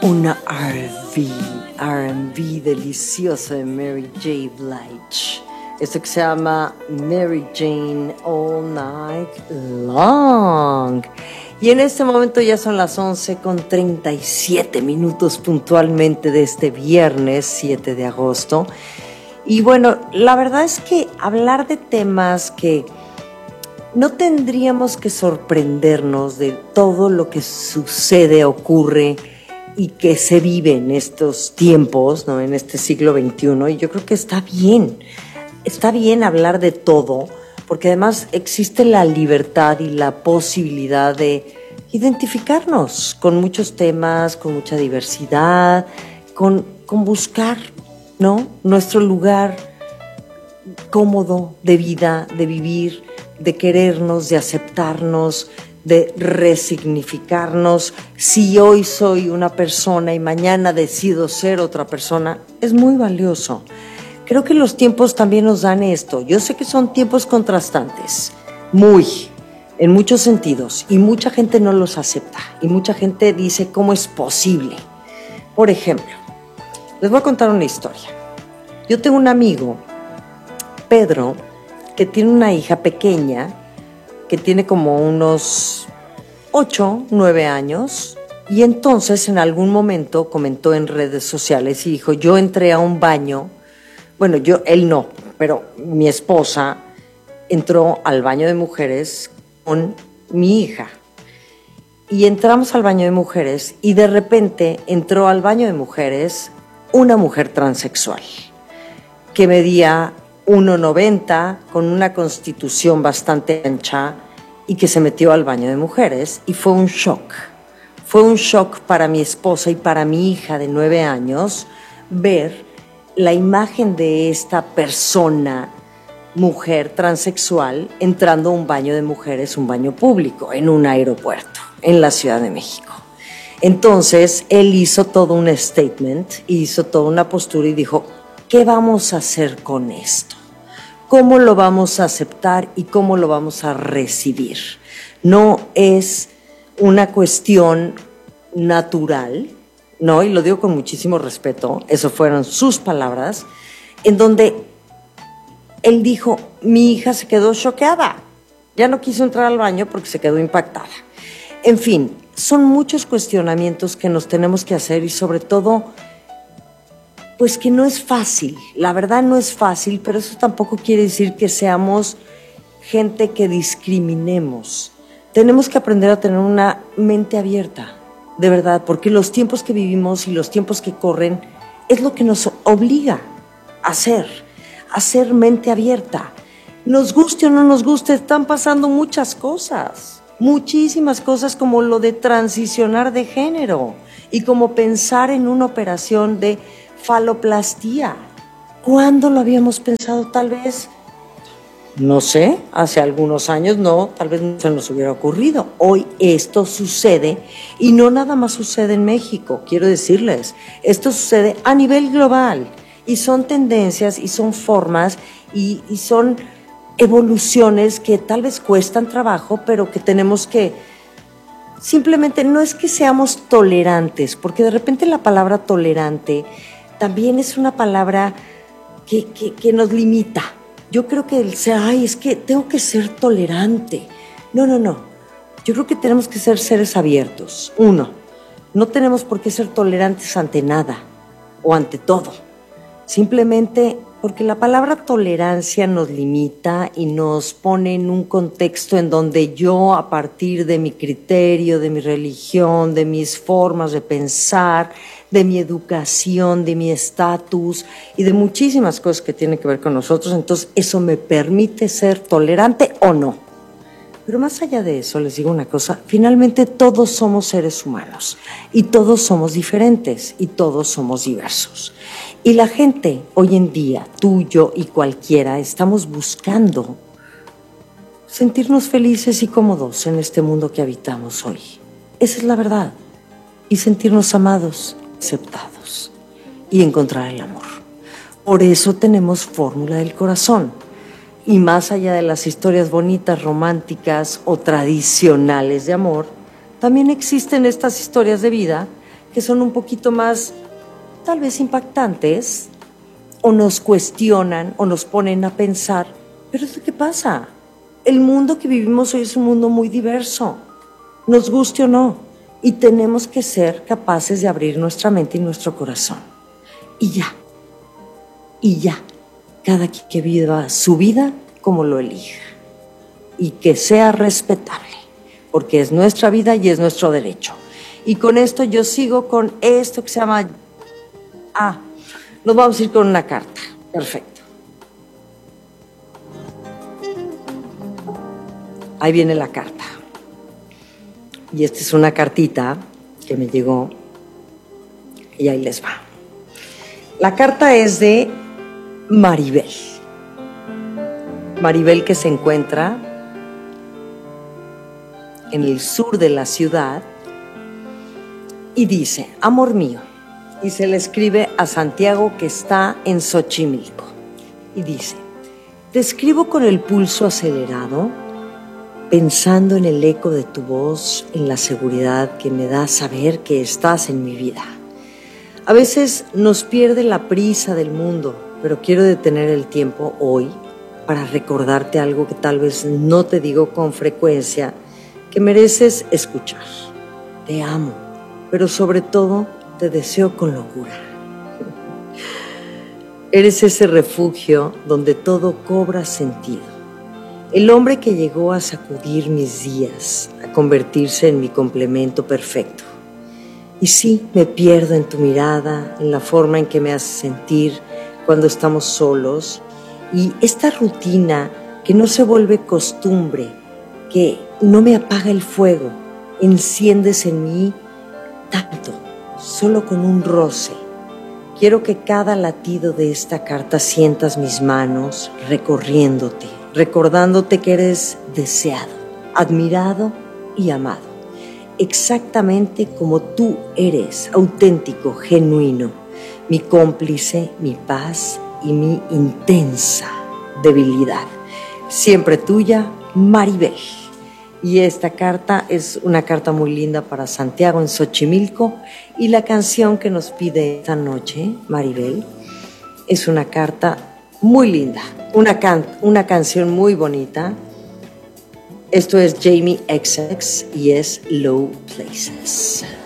Una R&B deliciosa de Mary J. Blige. Esto que se llama Mary Jane All Night Long. Y en este momento ya son las 11:37 puntualmente de este viernes 7 de agosto. Y bueno, la verdad es que hablar de temas que no tendríamos que sorprendernos de todo lo que sucede, ocurre y que se vive en estos tiempos, ¿no? En este siglo XXI. Y yo creo que está bien hablar de todo, porque además existe la libertad y la posibilidad de identificarnos con muchos temas, con mucha diversidad, con buscar, ¿no?, nuestro lugar cómodo de vida, de vivir, de querernos, de aceptarnos, de resignificarnos. Si hoy soy una persona y mañana decido ser otra persona, es muy valioso. Creo que los tiempos también nos dan esto. Yo sé que son tiempos contrastantes, en muchos sentidos, y mucha gente no los acepta, y mucha gente dice, ¿cómo es posible? Por ejemplo, les voy a contar una historia. Yo tengo un amigo, Pedro, que tiene una hija pequeña, que tiene como unos 8, 9 años, y entonces en algún momento comentó en redes sociales y dijo, yo entré a un baño, bueno, él no, pero mi esposa entró al baño de mujeres con mi hija, y entramos al baño de mujeres, y de repente entró al baño de mujeres una mujer transexual, que medía 1,90, con una constitución bastante ancha, y que se metió al baño de mujeres, y fue un shock. Fue un shock para mi esposa y para mi hija de 9 años ver la imagen de esta persona, mujer transexual, entrando a un baño de mujeres, un baño público, en un aeropuerto, en la Ciudad de México. Entonces, él hizo todo un statement, hizo toda una postura y dijo, ¿qué vamos a hacer con esto? ¿Cómo lo vamos a aceptar y cómo lo vamos a recibir? No es una cuestión natural, ¿no? Y lo digo con muchísimo respeto, eso fueron sus palabras, en donde él dijo, mi hija se quedó choqueada, ya no quiso entrar al baño porque se quedó impactada. En fin, son muchos cuestionamientos que nos tenemos que hacer y sobre todo, pues que no es fácil, la verdad no es fácil, pero eso tampoco quiere decir que seamos gente que discriminemos. Tenemos que aprender a tener una mente abierta, de verdad, porque los tiempos que vivimos y los tiempos que corren es lo que nos obliga a ser mente abierta. Nos guste o no nos guste, están pasando muchas cosas, muchísimas cosas, como lo de transicionar de género y como pensar en una operación de faloplastía. ¿Cuándo lo habíamos pensado? Tal vez, no sé, hace algunos años no, tal vez no se nos hubiera ocurrido. Hoy esto sucede y no nada más sucede en México, quiero decirles, esto sucede a nivel global y son tendencias y son formas y son evoluciones que tal vez cuestan trabajo, pero que tenemos que simplemente, no es que seamos tolerantes, porque de repente la palabra tolerante también es una palabra que nos limita. Yo creo que es que tengo que ser tolerante. No. Yo creo que tenemos que ser seres abiertos. Uno, no tenemos por qué ser tolerantes ante nada o ante todo. Simplemente porque la palabra tolerancia nos limita y nos pone en un contexto en donde yo, a partir de mi criterio, de mi religión, de mis formas de pensar, de mi educación, de mi estatus y de muchísimas cosas que tienen que ver con nosotros, entonces eso me permite ser tolerante o no. Pero más allá de eso, les digo una cosa, finalmente todos somos seres humanos y todos somos diferentes y todos somos diversos. Y la gente hoy en día, tú, yo y cualquiera, estamos buscando sentirnos felices y cómodos en este mundo que habitamos hoy. Esa es la verdad. Y sentirnos amados, aceptados y encontrar el amor. Por eso tenemos Fórmula del Corazón. Y más allá de las historias bonitas, románticas o tradicionales de amor, también existen estas historias de vida que son un poquito más, tal vez impactantes, o nos cuestionan o nos ponen a pensar, pero ¿qué pasa? El mundo que vivimos hoy es un mundo muy diverso, nos guste o no, y tenemos que ser capaces de abrir nuestra mente y nuestro corazón. Y ya, cada quien que viva su vida como lo elija, y que sea respetable, porque es nuestra vida y es nuestro derecho. Y con esto yo sigo con esto que se llama... nos vamos a ir con una carta. Perfecto. Ahí viene la carta. Y esta es una cartita que me llegó. Y ahí les va. La carta es de Maribel. Maribel, que se encuentra en el sur de la ciudad. Y dice: amor mío. Y se le escribe a Santiago, que está en Xochimilco. Y dice: te escribo con el pulso acelerado, pensando en el eco de tu voz, en la seguridad que me da saber que estás en mi vida. A veces nos pierde la prisa del mundo, pero quiero detener el tiempo hoy para recordarte algo que tal vez no te digo con frecuencia, que mereces escuchar. Te amo, pero sobre todo te deseo con locura. Eres ese refugio donde todo cobra sentido. El hombre que llegó a sacudir mis días, a convertirse en mi complemento perfecto. Y sí, me pierdo en tu mirada, en la forma en que me haces sentir cuando estamos solos. Y esta rutina que no se vuelve costumbre, que no me apaga el fuego, enciendes en mí tanto, solo con un roce. Quiero que cada latido de esta carta sientas mis manos recorriéndote, recordándote que eres deseado, admirado y amado, exactamente como tú eres, auténtico, genuino, mi cómplice, mi paz y mi intensa debilidad. Siempre tuya, Maribel. Y esta carta es una carta muy linda para Santiago en Xochimilco, y la canción que nos pide esta noche, Maribel, es una carta muy linda, una canción muy bonita. Esto es Jamie XX y es Low Places.